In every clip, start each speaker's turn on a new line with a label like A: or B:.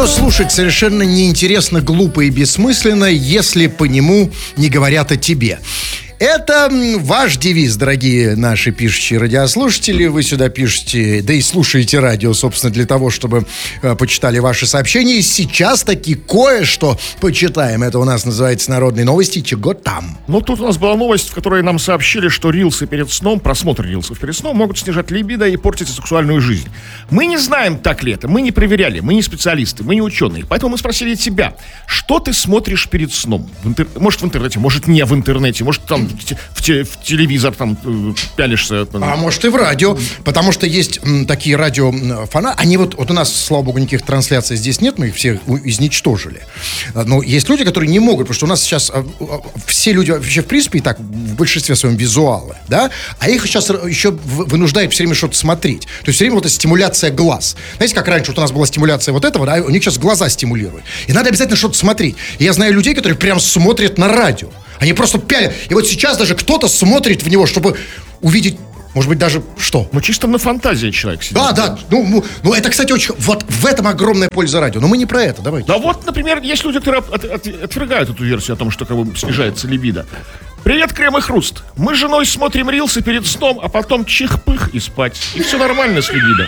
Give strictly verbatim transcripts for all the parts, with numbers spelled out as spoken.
A: Радио слушать совершенно неинтересно, глупо и бессмысленно, если по нему не говорят о тебе. Это ваш девиз, дорогие наши пишущие радиослушатели. Вы сюда пишете, да и слушаете радио, собственно, для того, чтобы э, почитали ваши сообщения. И сейчас таки кое-что почитаем. Это у нас называется «Народные новости». Чего там?
B: Ну, тут у нас была новость, в которой нам сообщили, что рилсы перед сном, просмотр рилсов перед сном могут снижать либидо и портить сексуальную жизнь. Мы не знаем, так ли это. Мы не проверяли. Мы не специалисты. Мы не ученые. Поэтому мы спросили тебя, что ты смотришь перед сном? В интер... Может, в интернете, может, не в интернете, может, там... В, те, в телевизор там пялишься.
A: А может и в радио, потому что есть м, такие радиофанаты. Они вот, вот у нас, слава богу, никаких трансляций здесь нет, мы их всех изничтожили. Но есть люди, которые не могут, потому что у нас сейчас а, а, все люди вообще в принципе и так в большинстве своем визуалы, да, а их сейчас еще вынуждает все время что-то смотреть. То есть все время вот эта стимуляция глаз. Знаете, как раньше вот у нас была стимуляция вот этого, да, у них сейчас глаза стимулируют. И надо обязательно что-то смотреть. И я знаю людей, которые прям смотрят на радио. Они просто пялят. И вот сейчас даже кто-то смотрит в него, чтобы увидеть, может быть, даже что?
B: Ну, чисто на фантазии человек сидит.
A: Да, да. Ну, ну, ну, это, кстати, очень... Вот в этом огромная польза радио. Но мы не про это, давайте.
B: Да вот, например, есть люди, которые от, от, отвергают эту версию о том, что как бы снижается либидо. Привет, Крем и Хруст. Мы с женой смотрим рилсы перед сном, а потом чих-пых и спать. И все нормально с либидо.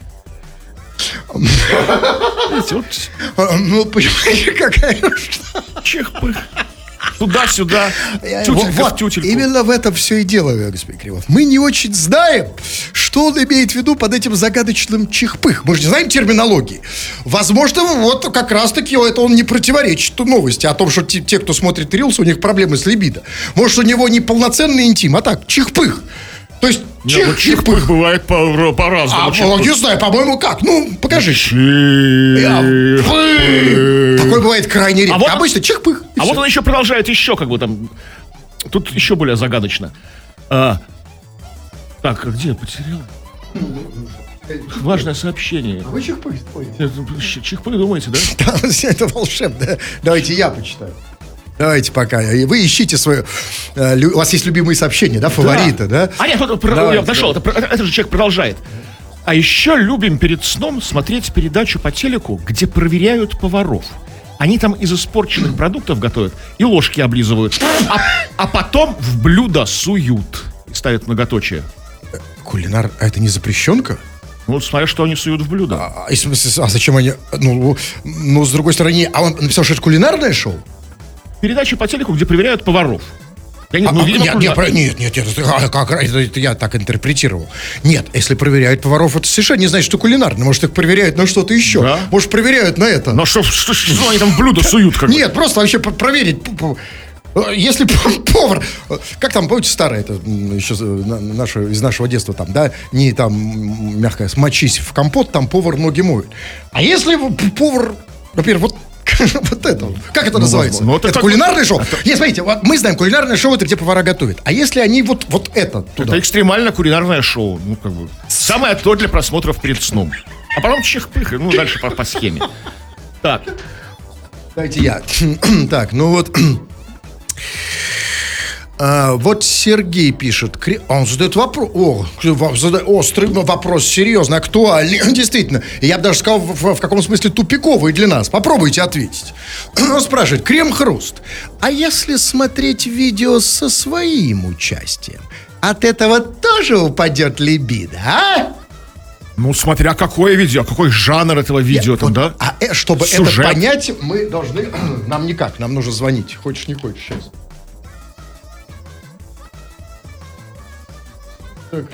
A: Ну, понимаете, какая...
B: Чих-пых. Туда-сюда,
A: тютелька вот, в тютельку. Именно в этом все и дело, господин Кривов. Мы не очень знаем, что он имеет в виду под этим загадочным чих-пых. Мы же не знаем терминологии. Возможно, вот как раз-таки это он не противоречит новости о том, что те, те кто смотрит рилс, у них проблемы с либидо. Может, у него не полноценный интим, а так, чих-пых. То есть
B: чих, ну, чих-пых бывает по- по-разному.
A: А, чих-пых. Не знаю, по-моему, как? Ну, покажи.
B: Чих-пых.
A: Такой бывает крайне редко. А вот, обычно чих-пых.
B: А все. Вот он еще продолжает еще как бы там... Тут еще более загадочно. А, так, а где я потерял? Важное сообщение.
A: А вы чих-пых
B: думаете? Чих-пых думаете, да?
A: Да, это волшебно. Давайте я почитаю. Давайте пока. Вы ищите свое... У вас есть любимые сообщения, да, фавориты, да? да?
B: А нет, вот, давайте, я нашел. Это, это же человек продолжает. А еще любим перед сном смотреть передачу по телеку, где проверяют поваров. Они там из испорченных продуктов готовят и ложки облизывают. А, а потом в блюдо суют. И ставят многоточие.
A: Кулинар, а это не запрещенка?
B: Ну, смотря, что они суют в блюдо.
A: А, а, а зачем они... Ну, ну, с другой стороны, а он написал, что это кулинарное шоу?
B: Передачи по телеку, где проверяют поваров. Я не,
A: а,
B: ну, видимо,
A: нет, нет, нет, нет, нет, это, как, это, это я так интерпретировал. Нет, если проверяют поваров, это совершенно не значит, что кулинарно. Может, их проверяют на что-то еще. Да? Может, проверяют на это.
B: Но что, что, что они там в блюдо суют? Как
A: нет, просто вообще проверить. Если повар, как там, помните, старое, это еще наше, из нашего детства, там, да, не там, мягко, смочись в компот, там повар ноги моет. А если повар, например, вот вот это. Как это ну, называется? Ну, это это кулинарное шоу? Это... Нет, смотрите, вот мы знаем, кулинарное шоу — это где повара готовят. А если они вот, вот это туда?
B: Это экстремально кулинарное шоу. Ну, как бы. Самое то для просмотров перед сном. А потом чих-пых, ну, дальше по, по схеме. Так.
A: Дайте я. Так, ну вот... А, вот Сергей пишет, он задает вопрос, о, задает острый вопрос, серьезно, актуальный, действительно, я бы даже сказал, в, в каком смысле тупиковый для нас. Попробуйте ответить. Он спрашивает, Крем-Хруст, а если смотреть видео со своим участием, от этого тоже упадет либидо, а?
B: Ну, смотря какое видео, какой жанр этого видео. Нет, там, вот, да?
A: А э, чтобы Сюжет. Это понять, мы должны, нам никак, нам нужно звонить, хочешь не хочешь сейчас. Так.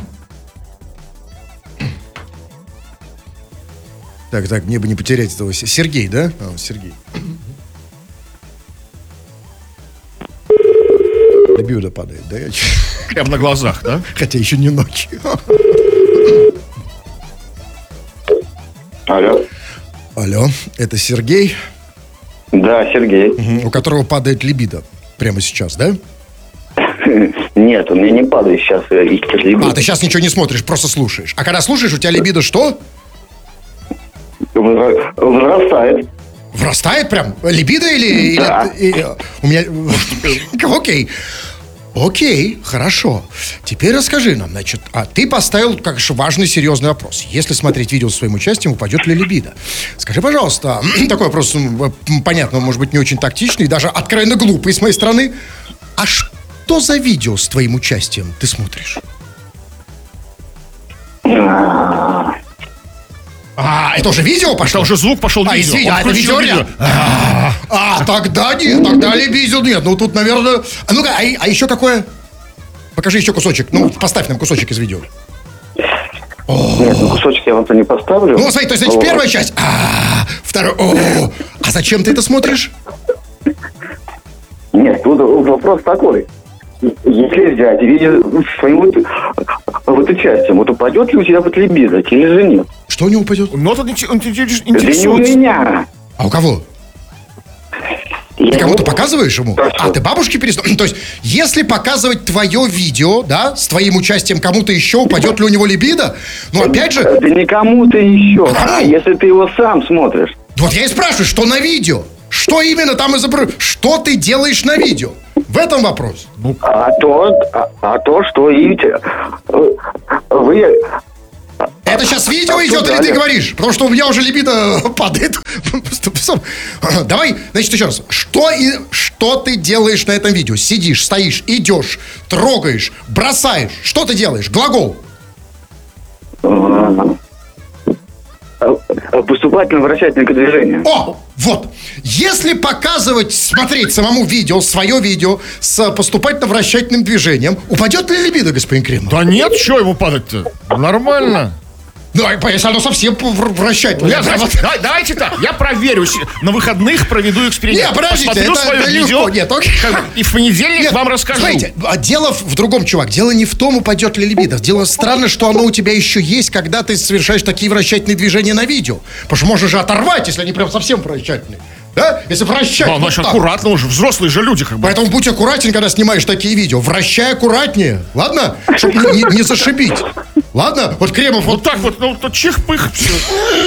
A: так, так, мне бы не потерять этого. Сергей, да? А, Сергей. Либидо падает, да?
B: Прямо на глазах, да?
A: Хотя еще не ночь.
C: Алло.
A: Алло, это Сергей?
C: Да, Сергей.
A: Угу, у которого падает либидо прямо сейчас, да?
C: Нет, у меня не падает сейчас либидо.
A: А, ты сейчас ничего не смотришь, просто слушаешь. А когда слушаешь, у тебя либидо что?
C: Возрастает.
A: Врастает прям? Либидо или...
C: Да.
A: или, или у меня... Окей. Окей, хорошо. Теперь расскажи нам, значит, а ты поставил, как же, важный, серьезный вопрос. Если смотреть видео с своим участием, упадет ли либидо? Скажи, пожалуйста, такой вопрос, понятно, может быть, не очень тактичный, даже откровенно глупый с моей стороны. А что за видео с твоим участием ты смотришь? А, это уже видео пошло?
B: Это уже звук пошел,
A: а,
B: видео.
A: Извини, а, это видео, видео. А, а, тогда нет, тогда либидо нет. Ну, тут, наверное... А ну-ка, а, а еще какое? Покажи еще кусочек. Ну, поставь нам кусочек из видео.
C: Нет, ну кусочек я вам-то не поставлю.
A: Ну, смотри, то есть, значит, первая часть. А, вторая. О, а зачем ты это смотришь?
C: Нет, тут вопрос такой. Если взять видео своим вот, вот участием, вот упадет ли у тебя вот либидо, или же нет?
A: Что не упадет?
B: Ну, он интересуется.
C: Это не у меня.
A: А у кого?
C: Я
A: Ты кому-то
C: не-
A: показываешь ему?
C: Так
A: А,
C: что?
A: ты бабушке перестал? То есть, если показывать твое видео, да, с твоим участием кому-то еще, упадет ли у него либидо? Ну, опять же,
C: Это не кому-то еще,
A: А
C: а
A: кому?
C: если ты его сам смотришь.
A: вот я и спрашиваю, что на видео? Что именно там изображено? Что ты делаешь на видео? В этом вопрос.
C: А то, а, а то, что и те- вы...
A: Это сейчас видео
C: а
A: идет,
C: что
A: или ты
C: далее?
A: говоришь? Потому что у меня уже либидо падает. Стоп. Давай, значит, еще раз. Что, и, что ты делаешь на этом видео? Сидишь, стоишь, идешь, трогаешь, бросаешь. Что ты делаешь? Глагол.
C: Поступательно-вращательное движение.
A: О, вот. Если показывать, смотреть самому видео, свое видео с поступательно-вращательным движением, упадет ли либидо, господин Кремов?
B: Да нет, что ему падать-то? Нормально.
A: Ну, а если оно совсем вр- вращательное.
B: Я, знаете, давай- давайте так, я проверю. с- На выходных проведу эксперимент.
A: Не, подождите,
B: Посмотрю
A: это-
B: свое
A: это
B: видео.
A: легко. Нет, окей.
B: как бы, и в понедельник
A: Нет,
B: вам расскажу.
A: Смотрите, а дело в в другом, чувак. Дело не в том, упадет ли либидо. Дело странно, что оно у тебя еще есть, когда ты совершаешь такие вращательные движения на видео. Потому что можно же оторвать, если они прям совсем вращательные. Да? Если вращать.
B: Ну,
A: вот
B: значит,
A: так.
B: аккуратно уже, взрослые же люди как бы.
A: Поэтому будь аккуратен, когда снимаешь такие видео. Вращай аккуратнее. Ладно? Чтобы не, не зашибить. Ладно? Вот Кремов
B: Вот
A: вот
B: так вот, ну, то чих-пых, все.